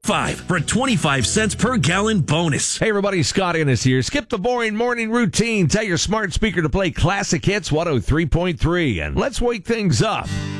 5 for a 25 cents per gallon bonus. Hey everybody, Scott Ennis here. Skip the boring morning routine. Tell your smart speaker to play classic hits 103.3 and let's wake things up.